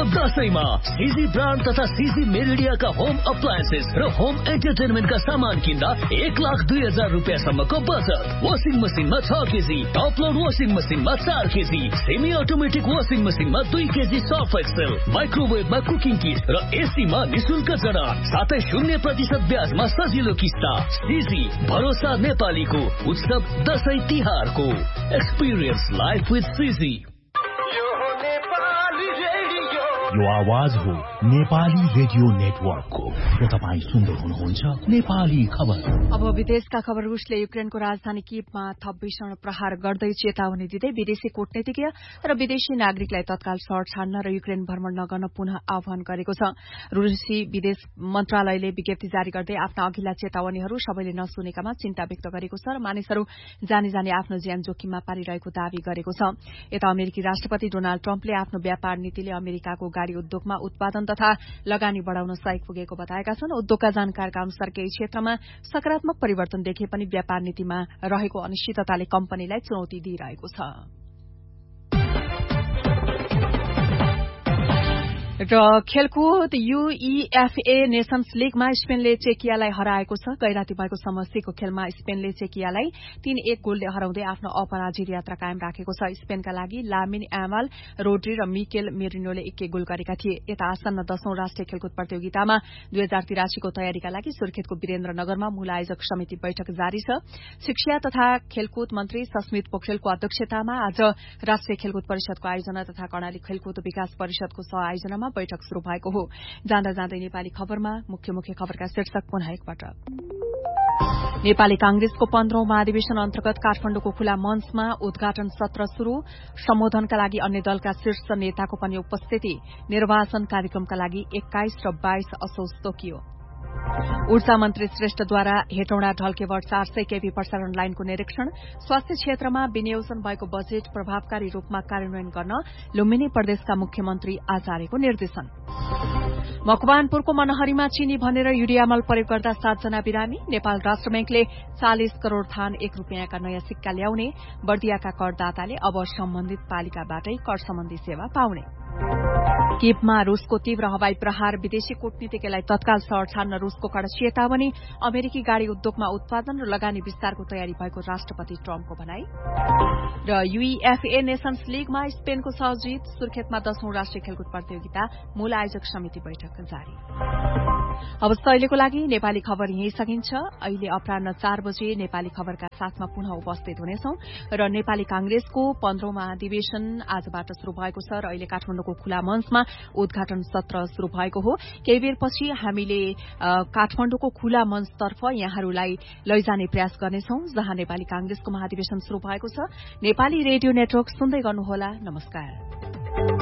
दशैंमा सिजी brand तथा सिजी मेरिडियाका home appliances र home एन्टरटेनमेन्टका सामान किन्दा 1,02,000 रुपियाँसम्मको बचत। वासिङ मसिनमा 6 केजी, टप लोड वासिङ मसिनमा 4 केजी, सेमी अटोमेटिक वासिङ मसिनमा 2 केजी सर्फ एक्सेल, माइक्रोवेभमा कुकिङ किट र एसीमा निशुल्क जडान, साथै 0% ब्याजमा सजिलो किस्ता। सिजी भरोसा नेपालीको उत्सव दशैं तिहारको एक्सपिरियन्स लाइफ विथ सिजी। यो आवाज हो नेपाली रेडियो नेटवर्कको र तपाईँ सुन्दै हुनुहुन्छ नेपाली खबर। अब विदेशका खबर। रुसले युक्रेनको राजधानी कीवमा थप भीषण प्रहार गर्दै चेतावनी दिँदै विदेशी कूटनीतिज्ञ र विदेशी नागरिकलाई तत्काल शहर छाड्न र युक्रेन भ्रमण नगर्न पुनः आह्वान गरेको छ। रुसी विदेश मन्त्रालयले विज्ञप्ति जारी गर्दै आफ्ना अघिल्ला चेतावनीहरू सबैले नसुनेकामा चिन्ता व्यक्त गरेको छ र मानिसहरू जानी जानी आफ्नो ज्यान जोखिममा पारिरहेको दावी गरेको छ। यता अमेरिकी राष्ट्रपति डोनाल्ड ट्रम्पले आफ्नो व्यापार नीतिले अमेरिकाको गाड़ी उद्योगमा उत्पादन तथा लगानी बढ़ाउन सहयोग पुगेको बताएका छन्। उद्योगका जानकारका अनुसार केही क्षेत्रमा सकारात्मक परिवर्तन देखिए पनि व्यापार नीतिमा रहेको अनिश्चितताले कम्पनीलाई चुनौती दिइरहेको छ। र खेलकुद UEFA नेशन्स लीगमा स्पेनले चेकियालाई हराएको छ। गैराती भएको समष्टिको खेलमा स्पेनले चेकियालाई 3-1 गोलले हराउँदै आफ्नो अपराजित यात्रा कायम राखेको छ। स्पेनका लागि लामिन यामाल, रोड्री र मिकेल मेरिनोले 1-1 गोल गरेका थिए। यता आसन्न 10औं राष्ट्रिय खेलकुद प्रतियोगितामा 2083 को तयारीका लागि सुर्खेतको वीरेन्द्रनगरमा मूल आयोजक समिति बैठक जारी छ। शिक्षा तथा खेलकुद मन्त्री सस्मित पोखरेलको अध्यक्षतामा आज राष्ट्रिय खेलकुद परिषदको आयोजना तथा कर्णाली खेलकुद विकास परिषदको सहआयोजनामा बैठक शुरू भएको हो। जाँदा जाँदै नेपाली खबरमा मुख्य खबरका शीर्षक पुनः एकपटक। नेपाली कांग्रेसको 15औं महाधिवेशन अन्तर्गत काठमाडौँको खुला मञ्चमा उद्घाटन सत्र शुरू। सम्बोधनका लागि अन्य दलका शीर्ष नेताको पनि उपस्थिति। निर्वाचन कार्यक्रमका लागि 21 र 22 असोज तोकियो। ऊर्जा मन्त्री श्रेष्ठद्वारा हेटौँडा ढल्केवर 400 केभी प्रसारण लाइनको निरीक्षण। स्वास्थ्य क्षेत्रमा विनियोजन भएको बजेट प्रभावकारी रूपमा कार्यान्वयन गर्न लुम्बिनी प्रदेशका मुख्यमन्त्री आचार्यको निर्देशन। मकवानपुरको मनहरीमा चिनी भनेर युरियामल प्रयोग गर्दा 7 जना बिरामी। नेपाल राष्ट्र बैंकले 40 करोड़ थान 1 रूपियाँका नयाँ सिक्का ल्याउने। बर्दियाका करदाताले अब सम्बन्धित पालिकाबाटै कर सम्बन्धी सेवा पाउने। कीवमा रूसको तीव्र हवाई प्रहार। विदेशी कूटनीतिज्ञलाई तत्काल शहर छाड्न रूसको कड़ा चेतावनी। अमेरिकी गाड़ी उद्योगमा उत्पादन र लगानी विस्तारको तयारी भएको राष्ट्रपति ट्रम्पको भनाई। र UEFA नेशन्स लीगमा स्पेनको सहजीत। सुर्खेतमा 10औं राष्ट्रिय खेलकुद प्रतियोगिता मूल आयोजक समिति बैठक जारी। अब अहिलेको लागि नेपाली खबर यही सकिन्छ। अहिले अपराह्न 4 बजे नेपाली खबरका साथमा पुनः उपस्थित हुनेछौं र नेपाली कांग्रेसको 15औं महाधिवेशन आजबाट शुरू भएको छ र अहिले काठमाडौँको खुला मञ्चमा उद्घाटन सत्र शुरू भएको हो। केही बेरपछि हामीले काठमाडौँको खुला मञ्चतर्फ यहाँहरूलाई लैजाने प्रयास गर्नेछौं जहाँ नेपाली कांग्रेसको महाधिवेशन शुरू भएको छ। नेपाली रेडियो नेटवर्क सुन्दै गर्नुहोला। नमस्कार।